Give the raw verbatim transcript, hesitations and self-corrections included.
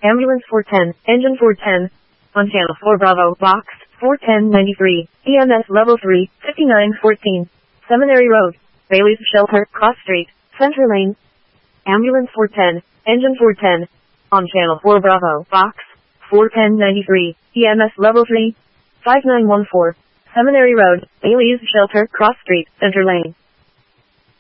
Ambulance four ten, Engine four ten. On Channel four Bravo, Box four ten ninety-three, E M S Level three, fifty-nine fourteen. Seminary Road, Bailey's Shelter, Cross Street, Center Lane. Ambulance four ten, Engine four ten. On Channel four Bravo, Box four ten ninety-three, E M S Level three, five nine one four. Seminary Road, Bailey's Shelter, Cross Street, Center Lane.